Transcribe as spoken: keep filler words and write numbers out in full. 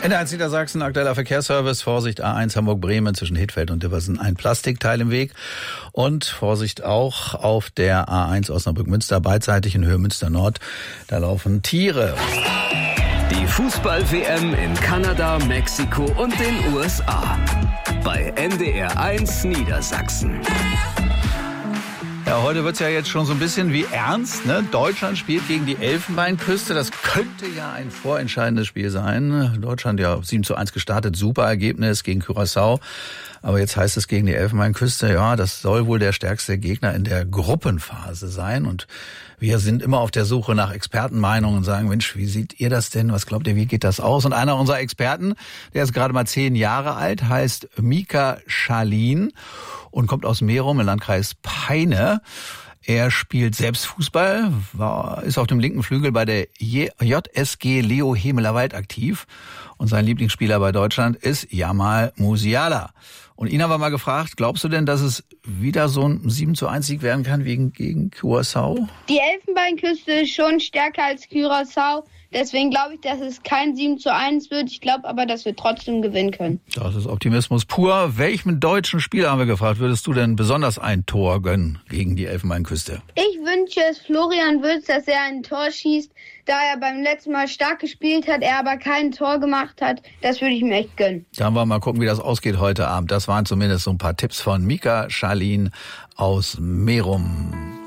In der eins Niedersachsen, aktueller Verkehrsservice, Vorsicht A eins Hamburg-Bremen zwischen Hittfeld und Diversen, ein Plastikteil im Weg. Und Vorsicht auch auf der A eins Osnabrück-Münster, beidseitig in Höhe Münster-Nord, da laufen Tiere. Die Fußball-W M in Kanada, Mexiko und den U S A. Bei N D R eins Niedersachsen. Ja, heute wird's ja jetzt schon so ein bisschen wie ernst, ne? Deutschland spielt gegen die Elfenbeinküste. Das könnte ja ein vorentscheidendes Spiel sein. Deutschland ja sieben zu eins gestartet, super Ergebnis gegen Curaçao. Aber jetzt heißt es gegen die Elfenbeinküste, ja, das soll wohl der stärkste Gegner in der Gruppenphase sein. Und wir sind immer auf der Suche nach Expertenmeinungen und sagen, Mensch, wie seht ihr das denn? Was glaubt ihr, wie geht das aus? Und einer unserer Experten, der ist gerade mal zehn Jahre alt, heißt Mika Schalin und kommt aus Merum im Landkreis Peine. Er spielt selbst Fußball, war, ist auf dem linken Flügel bei der J S G Leo Hemelerwald aktiv. Und sein Lieblingsspieler bei Deutschland ist Jamal Musiala. Und ihn haben wir mal gefragt, glaubst du denn, dass es wieder so ein sieben zu eins Sieg werden kann wegen, gegen Curaçao? Die Elfenbeinküste ist schon stärker als Curaçao. Deswegen glaube ich, dass es kein sieben zu eins wird. Ich glaube aber, dass wir trotzdem gewinnen können. Das ist Optimismus pur. Welchem deutschen Spieler, haben wir gefragt, würdest du denn besonders ein Tor gönnen gegen die Elfenbeinküste? Ich wünsche es Florian Wirtz, dass er ein Tor schießt, da er beim letzten Mal stark gespielt hat, er aber kein Tor gemacht hat. Das würde ich mir echt gönnen. Dann wollen wir mal gucken, wie das ausgeht heute Abend. Das waren zumindest so ein paar Tipps von Mika Schalin aus Merum.